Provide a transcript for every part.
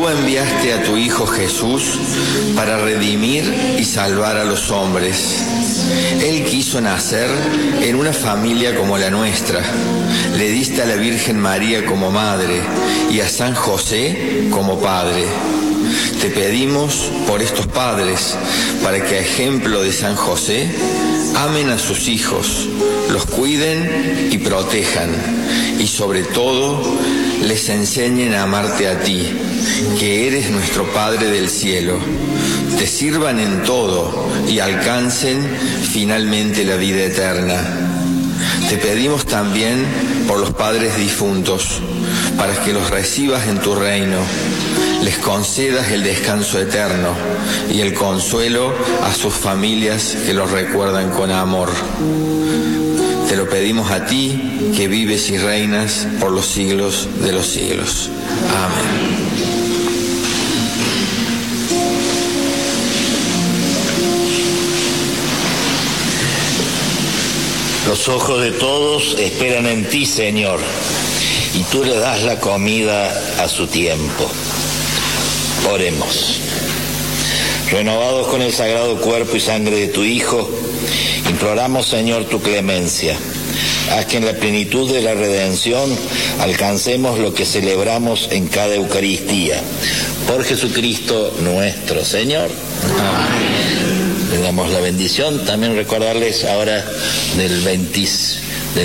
tú enviaste a tu Hijo Jesús para redimir y salvar a los hombres. Él quiso nacer en una familia como la nuestra. Le diste a la Virgen María como madre y a San José como padre. Te pedimos por estos padres, para que a ejemplo de San José, amen a sus hijos, los cuiden y protejan, y sobre todo, les enseñen a amarte a ti, que eres nuestro Padre del cielo. Te sirvan en todo y alcancen finalmente la vida eterna. Te pedimos también por los padres difuntos, para que los recibas en tu reino, les concedas el descanso eterno y el consuelo a sus familias que los recuerdan con amor. Te lo pedimos a ti, que vives y reinas por los siglos de los siglos. Amén. Los ojos de todos esperan en ti, Señor, y tú le das la comida a su tiempo. Oremos. Renovados con el sagrado cuerpo y sangre de tu Hijo, imploramos, Señor, tu clemencia. Haz que en la plenitud de la redención alcancemos lo que celebramos en cada Eucaristía. Por Jesucristo nuestro Señor. Amén. Le damos la bendición. También recordarles ahora del 26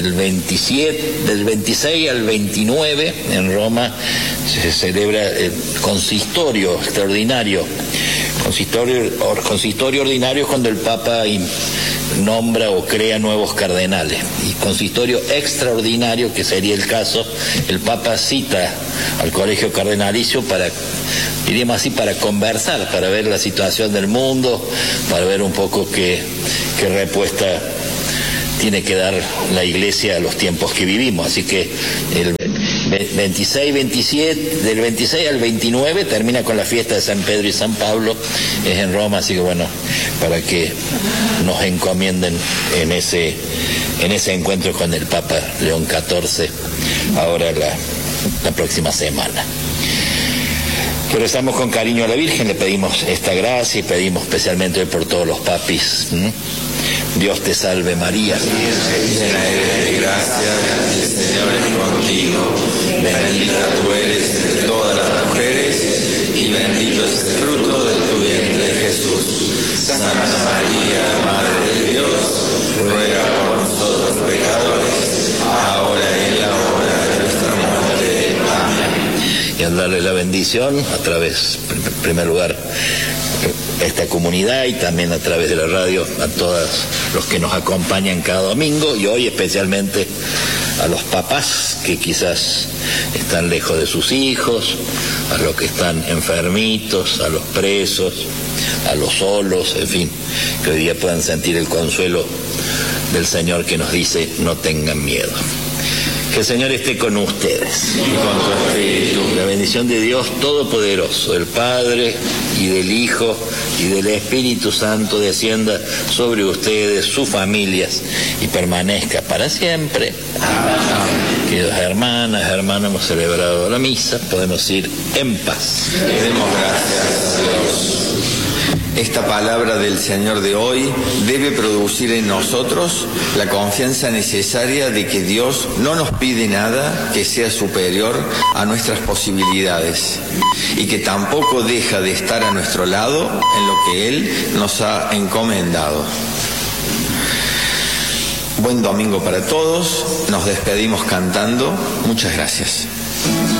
al 29 en Roma se celebra el consistorio extraordinario. Consistorio ordinario cuando el Papa nombra o crea nuevos cardenales, y consistorio extraordinario, que sería el caso, el Papa cita al colegio cardenalicio para, diríamos así, para conversar, para ver la situación del mundo, para ver un poco qué respuesta tiene que dar la Iglesia a los tiempos que vivimos. Así que el 26, del 26 al 29 termina con la fiesta de San Pedro y San Pablo, es en Roma, así que bueno, para que nos encomienden en ese encuentro con el Papa León XIV, ahora la próxima semana. Que rezamos con cariño a la Virgen, le pedimos esta gracia y pedimos especialmente por todos los papis. Dios te salve María. Llena eres de gracia, el Señor es contigo. Bendita tú eres entre todas las mujeres y bendito es el fruto de tu vientre Jesús. Santa María, Madre de Dios, ruega por nosotros pecadores, ahora y en la hora de nuestra muerte. Amén. Y al darle la bendición a través, en primer lugar, esta comunidad y también a través de la radio, a todos los que nos acompañan cada domingo, y hoy especialmente a los papás que quizás están lejos de sus hijos, a los que están enfermitos, a los presos, a los solos, en fin, que hoy día puedan sentir el consuelo del Señor que nos dice: no tengan miedo. Que el Señor esté con ustedes Y con tu espíritu. La bendición de Dios Todopoderoso, del Padre y del Hijo y del Espíritu Santo descienda sobre ustedes, sus familias, y permanezca para siempre. Amén. Queridos hermanas, hermanos, hemos celebrado la misa, podemos ir en paz. Demos gracias a Dios. Esta palabra del Señor de hoy debe producir en nosotros la confianza necesaria de que Dios no nos pide nada que sea superior a nuestras posibilidades y que tampoco deja de estar a nuestro lado en lo que Él nos ha encomendado. Buen domingo para todos. Nos despedimos cantando. Muchas gracias.